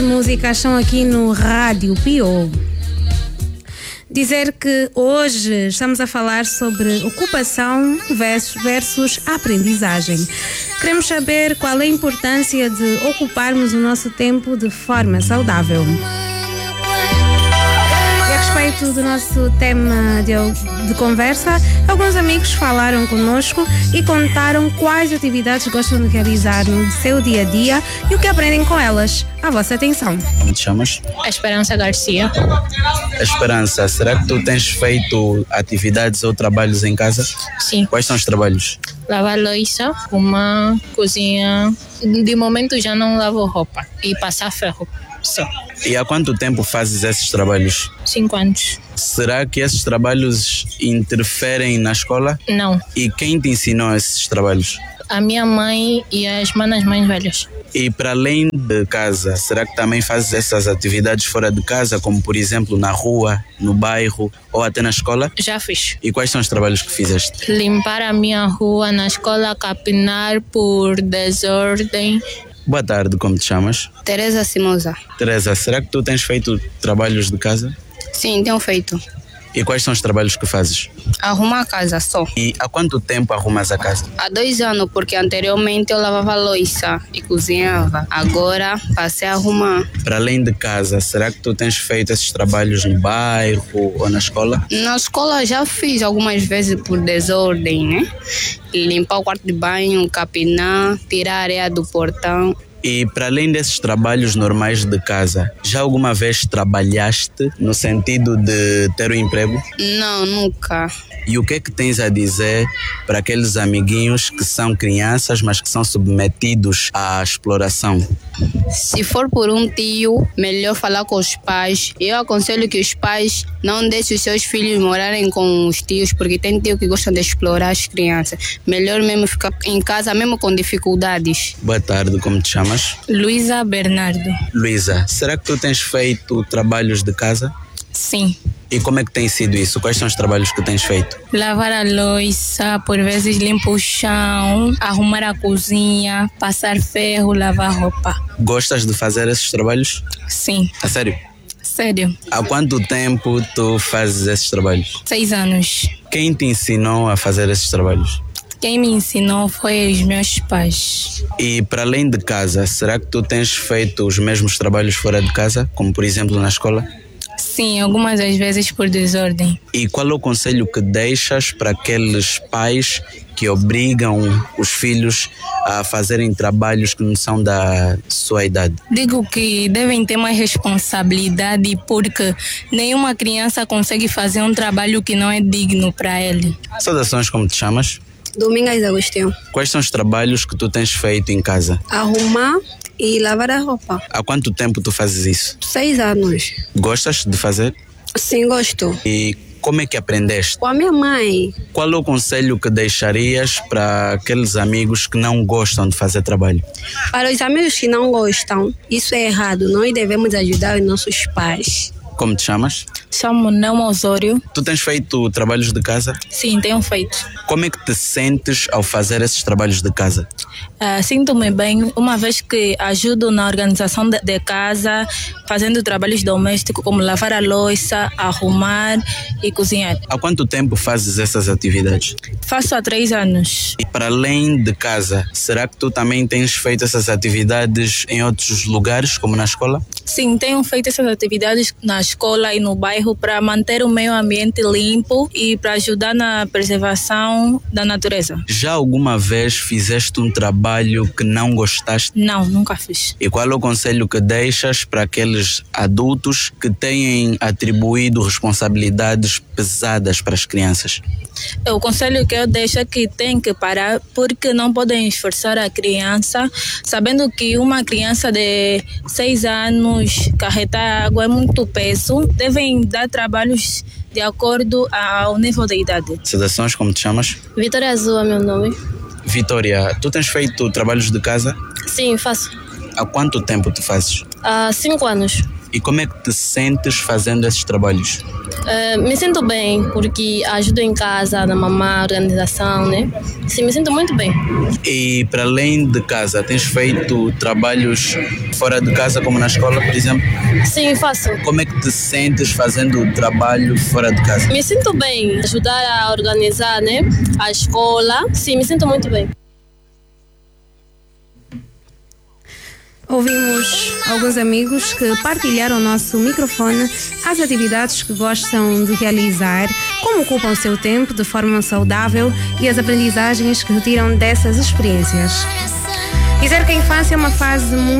Músicas são aqui no Rádio Pio. Dizer que hoje estamos a falar sobre ocupação versus aprendizagem. Queremos saber qual é a importância de ocuparmos o nosso tempo de forma saudável. E a respeito do nosso tema de conversa, alguns amigos falaram conosco e contaram quais atividades gostam de realizar no seu dia a dia e o que aprendem com elas. A vossa atenção. Como te chamas? Esperança Garcia. Esperança, será que tu tens feito atividades ou trabalhos em casa? Sim. Quais são os trabalhos? Lavar louça, arrumar, cozinhar. De momento já não lavo roupa. E passar ferro. Só. E há quanto tempo fazes esses trabalhos? 5 anos. Será que esses trabalhos interferem na escola? Não. E quem te ensinou esses trabalhos? A minha mãe e as manas mais velhas. E para além de casa, será que também fazes essas atividades fora de casa, como por exemplo na rua, no bairro ou até na escola? Já fiz. E quais são os trabalhos que fizeste? Limpar a minha rua na escola, capinar por desordem. Boa tarde, como te chamas? Teresa Simosa. Teresa, será que tu tens feito trabalhos de casa? Sim, tenho feito. E quais são os trabalhos que fazes? Arrumar a casa só. E há quanto tempo arrumas a casa? Há 2 anos, porque anteriormente eu lavava louça e cozinhava. Agora passei a arrumar. Para além de casa, será que tu tens feito esses trabalhos no bairro ou na escola? Na escola já fiz algumas vezes por desordem, né? Limpar o quarto de banho, capinar, tirar a areia do portão. E para além desses trabalhos normais de casa, já alguma vez trabalhaste no sentido de ter um emprego? Não, nunca. E o que é que tens a dizer para aqueles amiguinhos que são crianças, mas que são submetidos à exploração? Se for por um tio, melhor falar com os pais. Eu aconselho que os pais não deixem os seus filhos morarem com os tios, porque tem tio que gostam de explorar as crianças. Melhor mesmo ficar em casa, mesmo com dificuldades. Boa tarde, como te chamas? Luísa Bernardo. Luísa, será que tu tens feito trabalhos de casa? Sim. E como é que tem sido isso? Quais são os trabalhos que tens feito? Lavar a louça, por vezes limpo o chão, arrumar a cozinha, passar ferro, lavar roupa. Gostas de fazer esses trabalhos? Sim. A sério? Sério. Há quanto tempo tu fazes esses trabalhos? 6 anos. Quem te ensinou a fazer esses trabalhos? Quem me ensinou foi os meus pais. E para além de casa, será que tu tens feito os mesmos trabalhos fora de casa, como por exemplo na escola? Sim, algumas das vezes por desordem. E qual é o conselho que deixas para aqueles pais que obrigam os filhos a fazerem trabalhos que não são da sua idade? Digo que devem ter mais responsabilidade, porque nenhuma criança consegue fazer um trabalho que não é digno para ele. Saudações, como te chamas? Domingas Agostinho. Quais são os trabalhos que tu tens feito em casa? Arrumar e lavar a roupa. Há quanto tempo tu fazes isso? 6 anos. Gostas de fazer? Sim, gosto. E como é que aprendeste? Com a minha mãe. Qual é o conselho que deixarias para aqueles amigos que não gostam de fazer trabalho? Para os amigos que não gostam, isso é errado. Nós devemos ajudar os nossos pais. Como te chamas? Chamo Nelma Osório. Tu tens feito trabalhos de casa? Sim, tenho feito. Como é que te sentes ao fazer esses trabalhos de casa? Sinto-me bem, uma vez que ajudo na organização de casa, fazendo trabalhos domésticos como lavar a louça, arrumar e cozinhar. Há quanto tempo fazes essas atividades? Faço há 3 anos. E para além de casa, será que tu também tens feito essas atividades em outros lugares, como na escola? Sim, tenho feito essas atividades na escola e no bairro para manter o meio ambiente limpo e para ajudar na preservação da natureza. Já alguma vez fizeste um trabalho que não gostaste? Não, nunca fiz. E qual é o conselho que deixas para aqueles adultos que têm atribuído responsabilidades pesadas para as crianças? O conselho que eu deixo é que tem que parar, porque não podem esforçar a criança, sabendo que uma criança de 6 anos carregar água é muito peso. Devem dar trabalhos de acordo ao nível da idade. Saudações, como te chamas? Vitória Azul é meu nome. Vitória, tu tens feito trabalhos de casa? Sim, faço. Há quanto tempo tu fazes? Há 5 anos. E como é que te sentes fazendo esses trabalhos? Me sinto bem, porque ajudo em casa, na mamãe, organização, né? Sim, me sinto muito bem. E para além de casa, tens feito trabalhos fora de casa, como na escola, por exemplo? Sim, faço. Como é que te sentes fazendo o trabalho fora de casa? Me sinto bem, ajudar a organizar, né? A escola. Sim, me sinto muito bem. Ouvimos alguns amigos que partilharam o nosso microfone as atividades que gostam de realizar, como ocupam o seu tempo de forma saudável e as aprendizagens que retiram dessas experiências. Dizer que a infância é uma fase muito